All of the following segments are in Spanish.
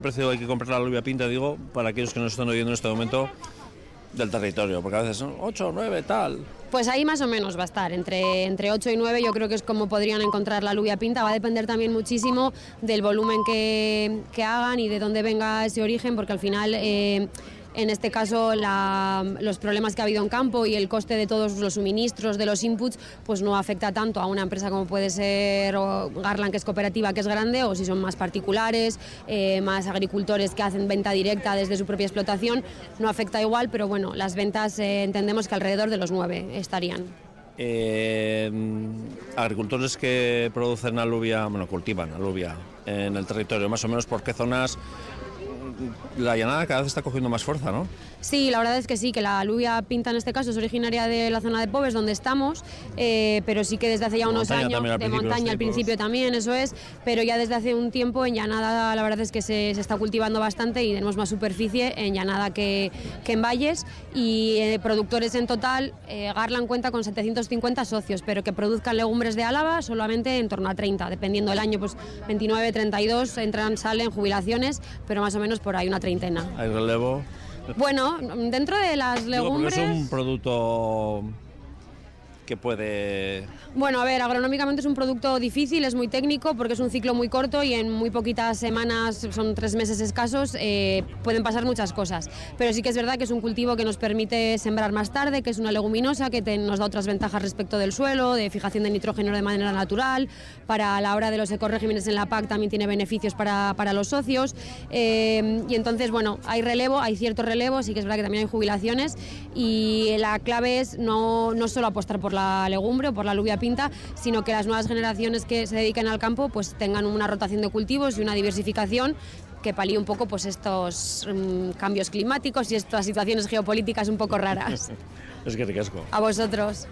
El precio hay que comprar la alubia pinta, digo, para aquellos que nos están oyendo en este momento del territorio, porque a veces son 8, 9, tal. Pues ahí más o menos va a estar, entre 8 y 9 yo creo que es como podrían encontrar la alubia pinta. Va a depender también muchísimo del volumen que hagan y de dónde venga ese origen, porque al final... en este caso los problemas que ha habido en campo y el coste de todos los suministros, de los inputs, pues no afecta tanto a una empresa como puede ser Garland, que es cooperativa, que es grande, o si son más particulares, más agricultores que hacen venta directa desde su propia explotación, no afecta igual, pero bueno, las ventas entendemos que alrededor de los 9 estarían. Agricultores que producen alubia, bueno, cultivan alubia en el territorio, más o menos por qué zonas. La llanada cada vez está cogiendo más fuerza, ¿no? Sí, la verdad es que sí, que la alubia pinta en este caso es originaria de la zona de Pobes, donde estamos, pero sí que desde hace ya unos años, de montaña al principio también, eso es, pero ya desde hace un tiempo en llanada la verdad es que se está cultivando bastante y tenemos más superficie en llanada que en valles, y productores en total, Garland cuenta con 750 socios, pero que produzcan legumbres de Álava solamente en torno a 30, dependiendo del año, pues 29, 32, salen jubilaciones, pero más o menos por ahí una treintena. ¿Hay relevo? Bueno, dentro de las legumbres... Digo, es un producto que puede... Bueno, a ver, agronómicamente es un producto difícil, es muy técnico porque es un ciclo muy corto y en muy poquitas semanas, son 3 meses escasos, pueden pasar muchas cosas. Pero sí que es verdad que es un cultivo que nos permite sembrar más tarde, que es una leguminosa, que nos da otras ventajas respecto del suelo, de fijación de nitrógeno de manera natural, para la hora de los ecoregímenes en la PAC también tiene beneficios para los socios, y entonces, bueno, hay relevo, hay cierto relevo, sí que es verdad que también hay jubilaciones, y la clave es no solo apostar por la legumbre o por la alubia pinta, sino que las nuevas generaciones que se dediquen al campo pues tengan una rotación de cultivos y una diversificación que palíe un poco pues estos cambios climáticos y estas situaciones geopolíticas un poco raras. Es que ricasco. A vosotros.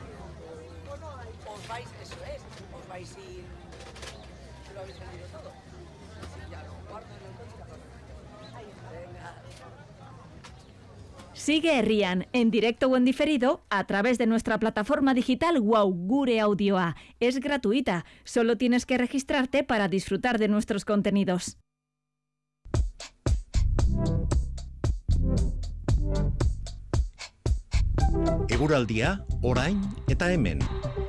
Sigue Herrian, en directo o en diferido, a través de nuestra plataforma digital WOW Gure Audioa. Es gratuita, solo tienes que registrarte para disfrutar de nuestros contenidos. Eguraldia, orain eta hemen.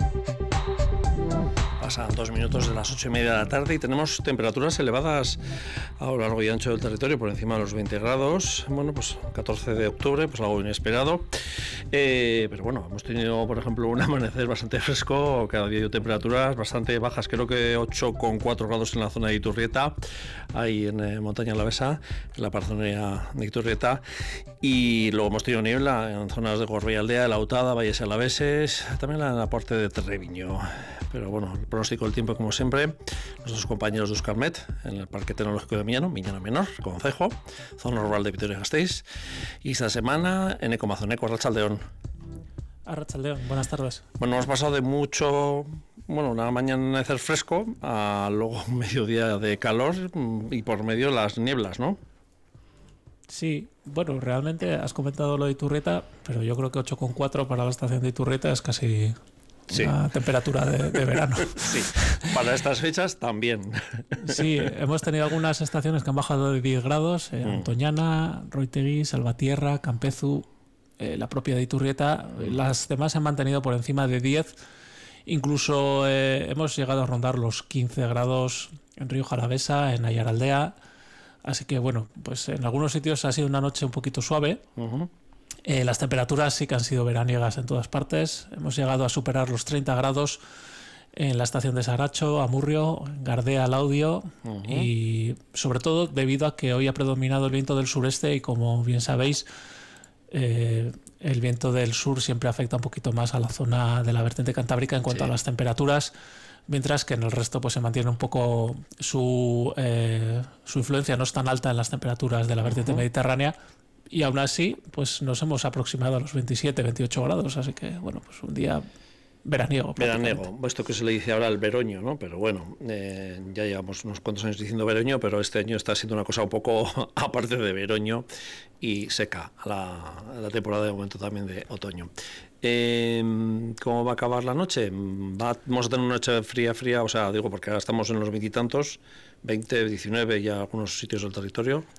Pasan 2 minutos de las 8:30 de la tarde y tenemos temperaturas elevadas a lo largo y ancho del territorio, por encima de los 20 grados. Bueno, pues 14 de octubre, pues algo inesperado. Pero bueno, hemos tenido, por ejemplo, un amanecer bastante fresco, cada día hay temperaturas bastante bajas, creo que 8,4 grados en la zona de Iturrieta, ahí en Montaña Alavesa, en la parzonia de Iturrieta. Y luego hemos tenido niebla en zonas de Gorbea-Aldea, de Lautada, Valles Alaveses, también en la parte de Treviño. Pero bueno, el pronóstico del tiempo, como siempre, nuestros compañeros de Euskalmet, en el Parque Tecnológico de Miñano Menor, concejo, zona rural de Vitoria-Gasteiz. Y esta semana en Ecomazoneco, Arratsaldeon. Arratsaldeon, buenas tardes. Bueno, hemos pasado de mucho, una mañana amanecer fresco a luego un mediodía de calor y por medio las nieblas, ¿no? Sí, bueno, realmente has comentado lo de Iturrieta, pero yo creo que 8,4 para la estación de Iturrieta es casi... Sí. Una temperatura de verano. Sí, para estas fechas también. Sí, hemos tenido algunas estaciones que han bajado de 10 grados, Antoñana, Roitegui, Salvatierra, Campezu, la propia de Iturrieta. Las demás se han mantenido por encima de 10. Incluso hemos llegado a rondar los 15 grados en Río Jalavesa, en Ayaraldea. Así que bueno, pues en algunos sitios ha sido una noche un poquito suave. Las temperaturas sí que han sido veraniegas en todas partes. Hemos llegado a superar los 30 grados en la estación de Saracho, Amurrio, Gardea, Laudio, y sobre todo debido a que hoy ha predominado el viento del sureste y, como bien sabéis, el viento del sur siempre afecta un poquito más a la zona de la vertiente cantábrica en cuanto a las temperaturas, mientras que en el resto pues se mantiene un poco su influencia, no es tan alta en las temperaturas de la vertiente mediterránea. Y aún así, pues nos hemos aproximado a los 27, 28 grados, así que, bueno, pues un día veraniego. Veraniego, esto que se le dice ahora el veroño, ¿no? Pero bueno, ya llevamos unos cuantos años diciendo veroño, pero este año está siendo una cosa un poco aparte de veroño y seca la temporada de momento también de otoño. ¿Cómo va a acabar la noche? Vamos a tener una noche fría, o sea, digo porque ahora estamos en los 20 y tantos, 20, 19 ya algunos sitios del territorio.